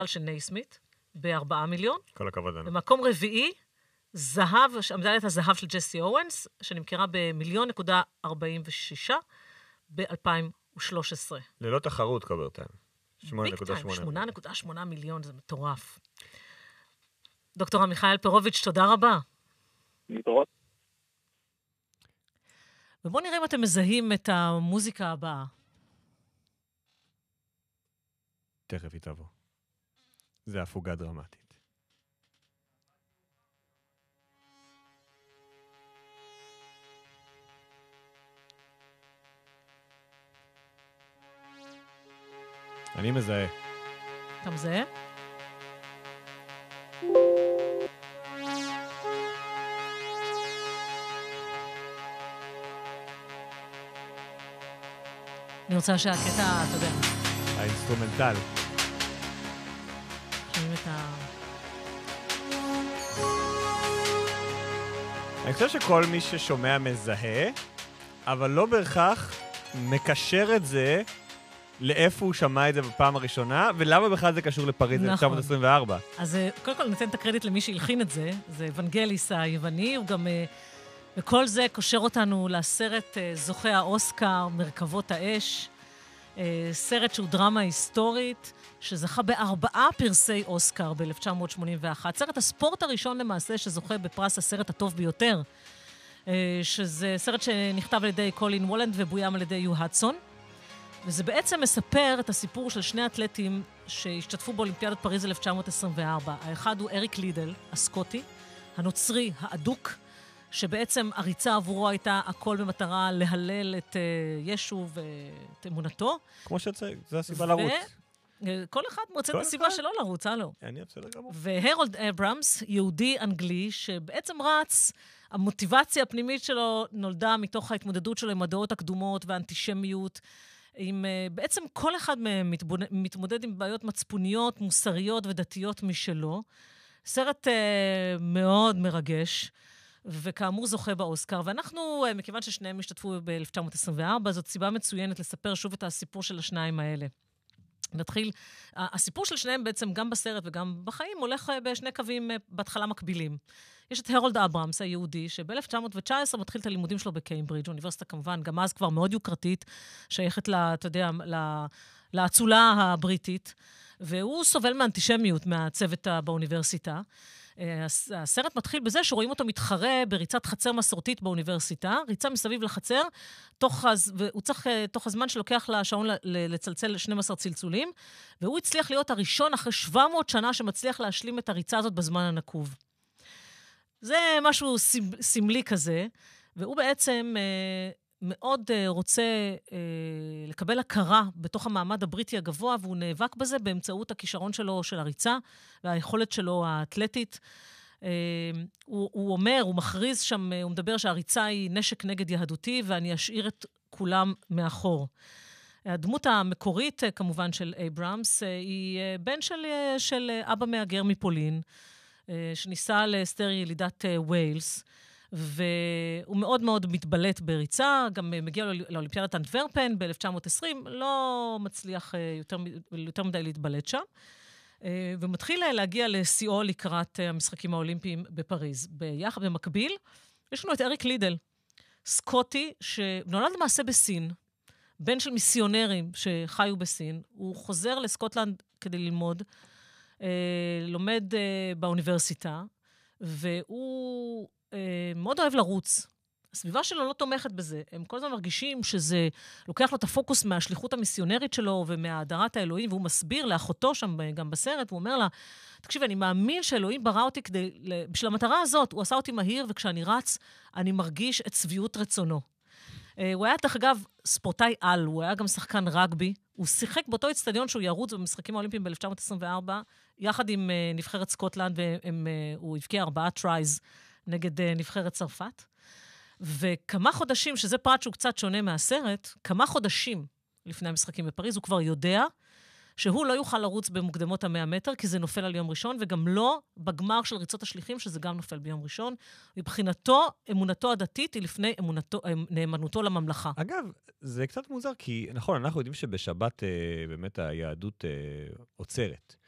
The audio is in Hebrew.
של נייסמית, ב4 מיליון. כל הכבוד לנו. במקום רביעי, זהב, מדליית הזהב של ג'סי אורנס, שנמכרה ב1,046,000 ב-2013. ללא תחרות קוברטיים. 8.8. 8.8 מיליון, זה מטורף. דוקטור עמיחי אלפרוביץ', תודה רבה. להתראות. ובואו נראה אם אתם מזהים את המוזיקה הבאה. תכף היא תבוא. זה הפוגה דרמטית. אני מזהה. אתה מזהה? אני רוצה שהקטע, אתה יודע, האינסטרומנטל. שומעים את ה... אני חושב שכל מי ששומע מזהה, אבל לא בהכרח מקשר את זה לאיפה הוא שמע את זה בפעם הראשונה, ולמה בכלל זה קשור לפריז 1924. אז קודם כל ניתן את הקרדיט למי שהלחין את זה, זה אבנגליס היווני, הוא גם, וכל זה קושר אותנו לסרט זוכה האוסקר, מרכבות האש, סרט שהוא דרמה היסטורית, שזכה ב4 פרסי אוסקר ב-1981. סרט הספורט הראשון למעשה שזוכה בפרס הסרט הטוב ביותר, שזה סרט שנכתב על ידי קולין וולנד ובוים על ידי יו הדסון. וזה בעצם מספר את הסיפור של שני אתלטים שהשתתפו באולימפיאדת פריז 1924. האחד הוא אריק לידל, הסקוטי, הנוצרי האדוק, שבעצם הריצה עבורו הייתה הכל במטרה להלל את ישו ואת אמונתו. כמו שזה הסיבה לרוץ. כל אחד מוצא את הסיבה שלו לרוץ, הלו. אני אצא לגמרי. והרולד אברמס, יהודי אנגלי, שבעצם רץ, המוטיבציה הפנימית שלו נולדה מתוך ההתמודדות שלו עם הדעות הקדומות והאנטישמיות, עם בעצם כל אחד מהם מתמודד עם בעיות מצפוניות, מוסריות ודתיות משלו. סרט מאוד מרגש, וכאמור זוכה באוסקר. ואנחנו, מכיוון ששניהם השתתפו ב-1924, זאת סיבה מצוינת לספר שוב את הסיפור של השניים האלה. נתחיל, הסיפור של שניהם בעצם גם בסרט וגם בחיים הולך בשני קווים בהתחלה מקבילים. יש את הרולד אברמס היהודי, שב-1919 מתחיל את הלימודים שלו בקיימברידג', אוניברסיטה כמובן, גם אז כבר מאוד יוקרתית, שייכת אתה יודע, לאצולה הבריטית, והוא סובל מאנטישמיות מהצוות באוניברסיטה. הסרט מתחיל בזה שרואים אותו מתחרה בריצת חצר מסורתית באוניברסיטה, ריצה מסביב לחצר, והוא צריך תוך הזמן שלוקח לשעון לצלצל 12 צלצולים, והוא הצליח להיות הראשון אחרי 700 שנה שמצליח להשלים את הריצה הזאת בזמן הנקוב. זה משהו סמלי כזה, והוא בעצם מאוד רוצה לקבל הכרה בתוך המעמד הבריטי הגבוה, והוא נאבק בזה באמצעות הכישרון שלו של הריצה, והיכולת שלו האתלטית. הוא אומר, הוא מכריז שם, הוא מדבר שהריצה היא נשק נגד יהדותי, ואני אשאיר את כולם מאחור. הדמות המקורית, כמובן, של אברמס, היא בן של אבא מהגר מפולין, שניסה להסתר ילידת ווילס, והוא מאוד מאוד מתבלט בריצה, גם מגיע לאולימפיאדת אנטוורפן ב-1920, לא מצליח יותר מדי להתבלט שם, ומתחיל להגיע לשיאו לקראת המשחקים האולימפיים בפריז. ביחד במקביל, יש לנו את אריק לידל, סקוטי, שנולד למעשה בסין, בן של מיסיונרים שחיו בסין, הוא חוזר לסקוטלנד כדי ללמוד, לומד באוניברסיטה, והוא מאוד אוהב לרוץ. הסביבה שלו לא תומכת בזה. הם כל הזמן מרגישים שזה לוקח לו את הפוקוס מהשליחות המיסיונרית שלו ומהאדרת האלוהים, והוא מסביר לאחותו שם גם בסרט, הוא אומר לה, תקשיב, אני מאמין שאלוהים ברא אותי בשביל המטרה הזאת, הוא עשה אותי מהיר, וכשאני רץ, אני מרגיש את צביעות רצונו. הוא היה, דרך אגב, ספורטאי על, הוא היה גם שחקן רגבי, הוא שיחק באותו אצטדיון שהוא ירוץ במשחקים האולימפיים ב-1924, יחד עם נבחרת סקוטלנד, והוא הבקיע 4 טרייז נגד נבחרת צרפת. וכמה חודשים, שזה פרט שהוא קצת שונה מהסרט, כמה חודשים לפני המשחקים בפריז, הוא כבר יודע שהוא לא יוכל לרוץ במוקדמות ה-100 מטר, כי זה נופל על יום ראשון, וגם לא בגמר של ריצות השליחים, שזה גם נופל ביום ראשון. מבחינתו, אמונתו הדתית היא לפני נאמנותו לממלכה. אגב, זה קצת מוזר, כי נכון, אנחנו יודעים שבשבת באמת היהדות עוצרת.